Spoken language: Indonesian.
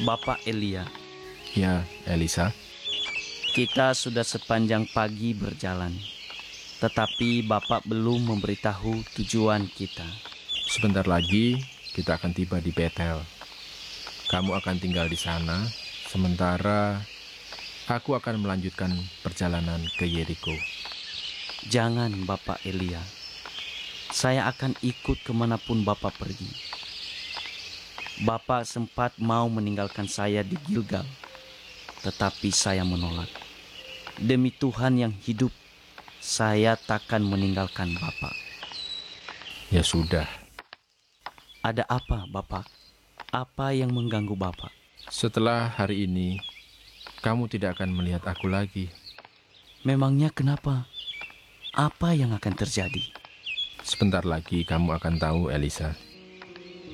Bapak Elia, Ya, Elisa. kita sudah sepanjang pagi berjalan, tetapi Bapak belum memberitahu tujuan kita. Sebentar lagi kita akan tiba di Betel. Kamu akan tinggal di sana, sementara aku akan melanjutkan perjalanan ke Yeriko. Jangan Bapak Elia, saya akan ikut kemanapun Bapak pergi. Bapak sempat mau meninggalkan saya di Gilgal, tetapi saya menolak. Demi Tuhan yang hidup, saya takkan meninggalkan Bapak. Ya sudah, Ada apa, Bapak? Apa yang mengganggu Bapak? setelah hari ini, kamu tidak akan melihat aku lagi. Memangnya kenapa? Apa yang akan terjadi? Sebentar lagi kamu akan tahu, Elisa.